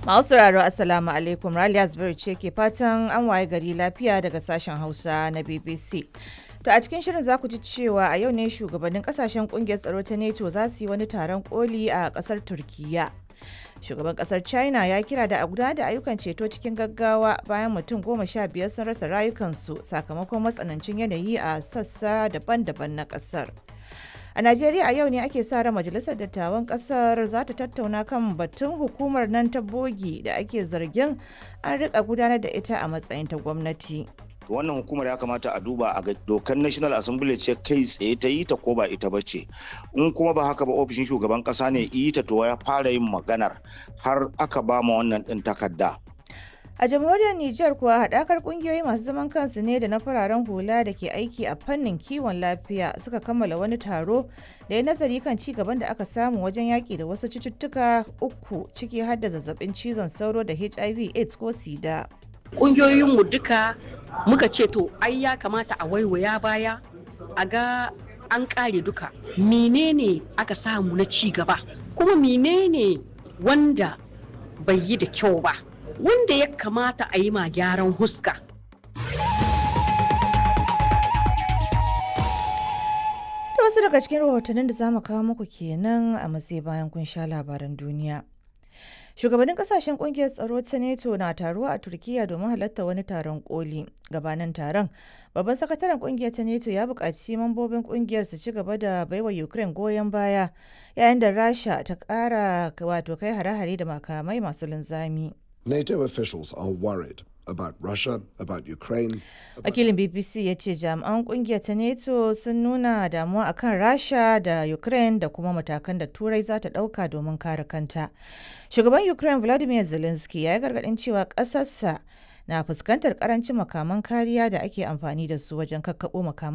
Masu sauraro Assalamu alaikum, Raliya Zubairu ce ke fatan an waye gari lafiya daga sashen Hausa na BBC. To a cikin shirin za ku ji cewa a yau ne shugabannin kasashen kungiyar tsaro ta NATO za su yi wani taron koli a kasar Turkiyya. Shugaban kasar China ya kira da a gudanar da ayyukan ceto cikin gaggawa bayan mutum 15 sun rasa rayukansu sakamakon matsanancin yanayi a sassa daban-daban na kasar. A Najeriya a yau ne ake sa ran Majalisar Dattawan Kasar za ta tattauna kan batun hukumar nan ta bogi da ake zargin an rika gudanar da ita a matsayin ta gwamnati. Wannan hukumar ya kamata a duba a ga dokar National Assembly ce kai tsaye ta yi ta ko ba ita bace. In kuma ba haka ba ofishin shugaban kasa ne yi ta to ya fara yin maganar har aka ba ma wannan din takarda. A jamhuriyar Nijar kuwa haɗakar ƙungiyoyi masu zaman kansu ne da na fararen hula da ke aiki a fannin kiwon lafiya suka kammala wani taro da ya nazari kan ci gaban da aka samu wajen yaƙi da wasu cututtuka 3 ciki har da zazzabin cizon sauro da HIV AIDS ko SIDA. Ƙungiyoyinmu duka muka ce to ai ya kamata a waiwaya baya a ga an ƙare duka menene aka samu na ci gaba kuma menene wanda bai yi da kyau ba. Wanda ya kamata a yi ma gyaran huska. Da wasu daga cikin rahotannin da za mu kawo muku kenan a matsayi bayan kun sha labaran duniya. Shugabannin kasashen kungiyar tsaro ta NATO na taruwa a Turkiyya domin halarta wani taron koli. Gabanin taron, babban sakataren kungiyar ta NATO ya buƙaci mambobin kungiyar su ci gaba da baiwa Ukraine goyon baya yayin da Rasha ta ƙara kai hare-hare da makamai masu linzami. NATO officials are worried about Russia, about Ukraine. Wakilin BBC ya ce jami'an kungiyar ta NATO sun nuna damuwa akan Rasha da Ukraine da kuma matakan da Turai za ta ɗauka domin kare kanta. Shugaban Ukraine Volodymyr Zelensky ya yi gargaɗin cewa ƙasarsa na fuskantar ƙarancin makaman kariya da ake amfani da su wajen kakkaɓo makaman